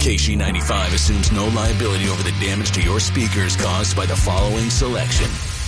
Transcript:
KC95 assumes no liability over the damage to your speakers caused by the following selection.